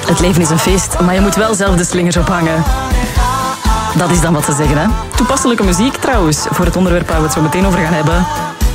Het leven is een feest, maar je moet wel zelf de slingers ophangen. Dat is dan wat te zeggen, hè? Toepasselijke muziek trouwens, voor het onderwerp waar we het zo meteen over gaan hebben.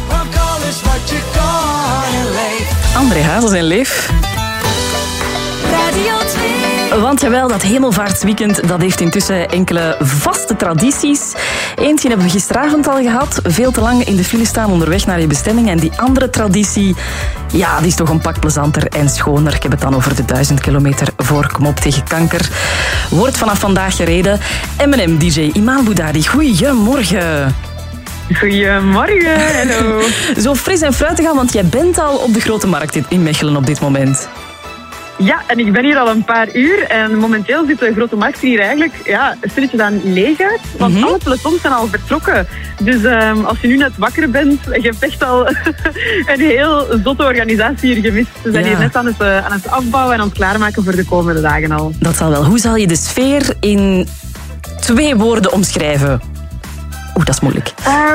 André Hazes en Leef. Radio 2. Want jawel, dat hemelvaartsweekend dat heeft intussen enkele vaste tradities. Eentje hebben we gisteravond al gehad. Veel te lang in de file staan onderweg naar je bestemming. En die andere traditie, ja, die is toch een pak plezanter en schoner. Ik heb het dan over de 1000 kilometer voor Kom op tegen kanker. Wordt vanaf vandaag gereden. M&M-dj Iman Boudadi, goeiemorgen. Goedemorgen, hallo. Zo fris en fruitig aan, want jij bent al op de Grote Markt in Mechelen op dit moment. Ja, en ik ben hier al een paar uur en momenteel ziet de Grote Markt hier eigenlijk stilletjes aan leeg uit, want alle pelotons zijn al vertrokken. Dus als je nu net wakker bent, je hebt echt al een heel zotte organisatie hier gemist. We zijn hier net aan het afbouwen en aan het klaarmaken voor de komende dagen al. Dat zal wel. Hoe zal je de sfeer in 2 woorden omschrijven? Oeh, dat is moeilijk.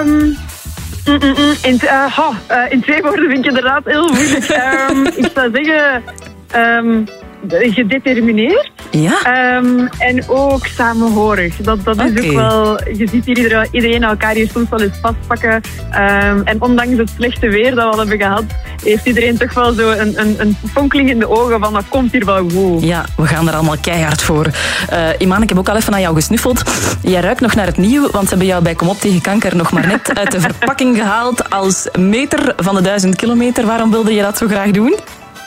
In 2 woorden vind ik inderdaad heel moeilijk. Ik zou zeggen... gedetermineerd. Ja. En ook samenhorig. Dat is ook wel... Je ziet hier iedereen elkaar hier soms wel eens vastpakken. En ondanks het slechte weer dat we al hebben gehad, heeft iedereen toch wel zo een fonkeling in de ogen van dat komt hier wel goed. Ja, we gaan er allemaal keihard voor. Iman, ik heb ook al even naar jou gesnuffeld. Jij ruikt nog naar het nieuw, want ze hebben jou bij Kom op tegen kanker nog maar net uit de verpakking gehaald als meter van de 1000 kilometer. Waarom wilde je dat zo graag doen?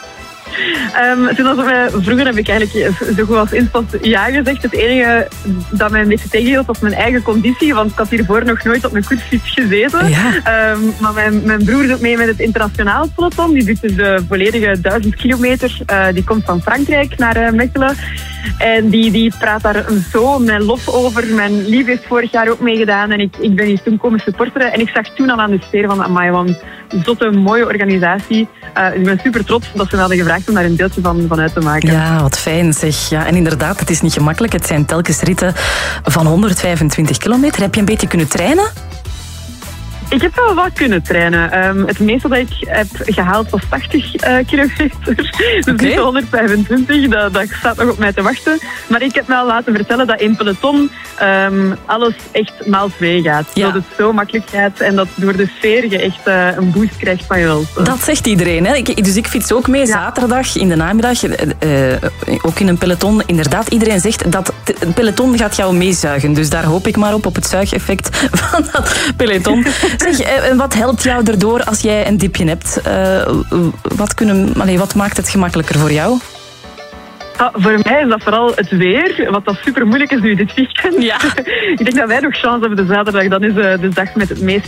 Vroeger heb ik eigenlijk zo goed als instant ja gezegd. Het enige dat mij een beetje tegenhield was mijn eigen conditie, want ik had hiervoor nog nooit op een koersfiets gezeten. Ja. Maar mijn broer doet mee met het internationaal peloton. Die doet dus de volledige 1000 kilometer. Die komt van Frankrijk naar Mechelen. En die praat daar zo met lof over. Mijn lief heeft vorig jaar ook meegedaan en ik ben hier toen komen supporteren. En ik zag toen al aan de sfeer van amai, wat een zotte mooie organisatie. Ik ben super trots dat ze me hadden gevraagd om daar een deeltje van uit te maken. Ja, wat fijn zeg. Ja, en inderdaad, het is niet gemakkelijk. Het zijn telkens ritten van 125 kilometer. Heb je een beetje kunnen trainen? Ik heb wel wat kunnen trainen. Het meeste dat ik heb gehaald was 80 kilometer. Dus niet de 125, dat staat nog op mij te wachten. Maar ik heb me al laten vertellen dat in peloton alles echt maal 2 gaat. Ja. Dat het zo makkelijk gaat en dat door de sfeer je echt een boost krijgt van je welste. Dat zegt iedereen. Hè? Dus ik fiets ook mee zaterdag in de namiddag. Ook in een peloton. Inderdaad, iedereen zegt dat het peloton gaat jou meezuigen. Dus daar hoop ik maar op het zuigeffect van dat peloton. Zeg, wat helpt jou erdoor als jij een diepje hebt? Wat maakt het gemakkelijker voor jou? Voor mij is dat vooral het weer, wat dat super moeilijk is nu dit weekend. Ja. Ik denk dat wij nog chance hebben de zaterdag. Dan is de dag met het meest